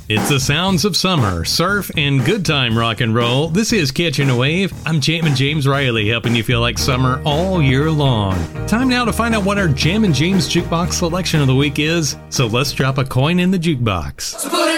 It's the sounds of summer, surf, and good time rock and roll. This is Catching a Wave. I'm Jammin' James Riley, helping you feel like summer all year long. Time now to find out what our Jammin' James Jukebox selection of the week is. So let's drop a coin in the jukebox.